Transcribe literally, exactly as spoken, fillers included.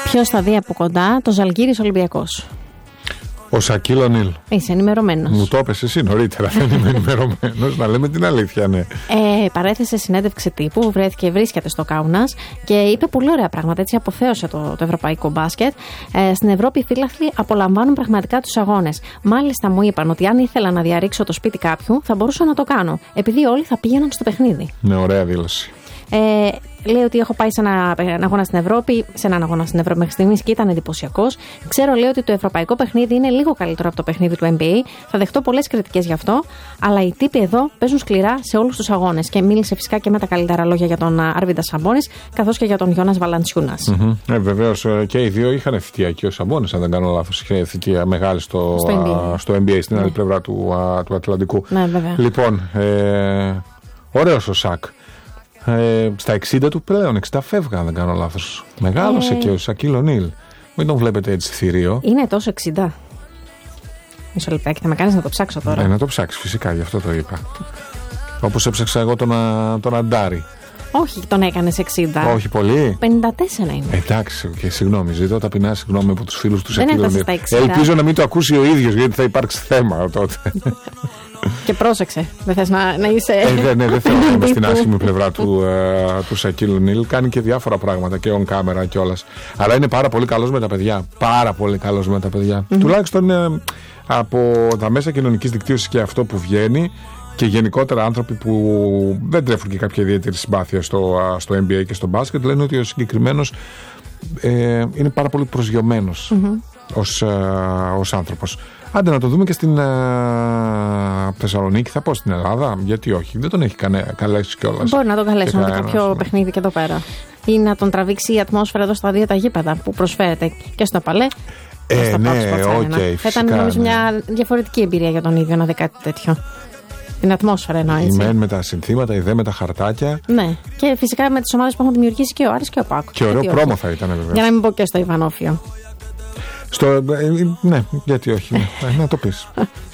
Ποιος θα δει από κοντά το Ζαλγκίρις Ολυμπιακός? Ο Σακίλ Ονίλ. Είσαι ενημερωμένος. Μου το έπεσε εσύ νωρίτερα, δεν είμαι ενημερωμένος. Να λέμε την αλήθεια, ναι. Ε, παρέθεσε συνέντευξη τύπου, βρέθηκε, βρίσκεται στο Κάουνας και είπε πολύ ωραία πράγματα. Έτσι αποθέωσε το, το ευρωπαϊκό μπάσκετ. Ε, στην Ευρώπη οι φίλαθλοι απολαμβάνουν πραγματικά τους αγώνες. Μάλιστα μου είπαν ότι αν ήθελα να διαρρήξω το σπίτι κάποιου, θα μπορούσα να το κάνω. Επειδή όλοι θα πήγαιναν στο παιχνίδι. Ναι, ωραία δήλωση. Ε, λέει ότι έχω πάει σε ένα, ένα αγώνα στην Ευρώπη, σε έναν αγώνα στην Ευρώπη μέχρι στιγμής και ήταν εντυπωσιακός. Ξέρω, λέει, ότι το ευρωπαϊκό παιχνίδι είναι λίγο καλύτερο από το παιχνίδι του N B A. Θα δεχτώ πολλές κριτικές γι' αυτό, αλλά οι τύποι εδώ παίζουν σκληρά σε όλους τους αγώνες. Και μίλησε φυσικά και με τα καλύτερα λόγια για τον Άρβιντα Σαμπόνις, καθώς και για τον Γιώνας Valanciunas. Mm-hmm. Ε, βεβαίως και οι δύο είχαν θητεία, και ο Σαμπόνις, αν δεν κάνω λάθος, είχε θητεία μεγάλη στο, στο, N B A. Στο N B A, στην άλλη πλευρά του, α, του Ατλαντικού. Ναι, βέβαια. Λοιπόν, ε, ωραίος ο Σακ. Ε, στα εξήντα του πλέον, εξήντα φεύγα, αν δεν κάνω λάθος. Μεγάλωσε ε... και ο Σακίλ Ονίλ. Μην τον βλέπετε έτσι θηρίο. Είναι τόσο εξήντα. Μισό λεπτάκι, θα με κάνεις να το ψάξω τώρα. Ναι, να το ψάξεις, φυσικά, γι' αυτό το είπα. Όπως έψαξα εγώ τον, τον Αντάρη. Όχι, τον έκανες εξήντα. Όχι πολύ. πενήντα τέσσερα είναι. Εντάξει, και συγγνώμη, ζητώ ταπεινά συγγνώμη από τους φίλους του Σακίλ Ονίλ. Ελπίζω να μην το ακούσει ο ίδιος, γιατί θα υπάρξει θέμα τότε. Και πρόσεξε, δεν θες να, να είσαι. Ε, ναι, ναι, δεν θέλω να είμαι στην άσχημη πλευρά του, uh, του Σακίλ Ονίλ. Κάνει και διάφορα πράγματα και on camera κιόλας. Αλλά είναι πάρα πολύ καλός με τα παιδιά. Πάρα πολύ καλός με τα παιδιά. Mm-hmm. Τουλάχιστον uh, από τα μέσα κοινωνικής δικτύωσης και αυτό που βγαίνει. Και γενικότερα άνθρωποι που δεν τρέφουν και κάποια ιδιαίτερη συμπάθεια στο, uh, στο N B A και στο μπάσκετ λένε ότι ο συγκεκριμένος ε, είναι πάρα πολύ προσγειωμένος mm-hmm. ως, uh, ως άνθρωπος. Άντε να το δούμε και στην uh, Θεσσαλονίκη, θα πω στην Ελλάδα, γιατί όχι, δεν τον έχει κανέ, καλέσει κιόλας. Μπορεί να τον καλέσει να δει κάποιο παιχνίδι και εδώ πέρα. Ή να τον τραβήξει η ατμόσφαιρα εδώ στα δύο τα γήπεδα που προσφέρεται και στο Παλέ. Ε, στο ναι, οκ, okay, θα ήταν νομίζω ναι. μια διαφορετική εμπειρία για τον ίδιο να δει κάτι τέτοιο. Την ατμόσφαιρα εννοώ, έτσι. Η μεν με τα συνθήματα, η δε με τα χαρτάκια. Ναι, και φυσικά με τις ομάδες που έχουν δημιουργήσει και ο Άρης και ο Πάκος. Και ωραίο πρόμο θα ήταν, βέβαια. Για να μην πω και στο Ιβανόφιο. Στο, ναι, γιατί όχι, ναι. Να το πεις.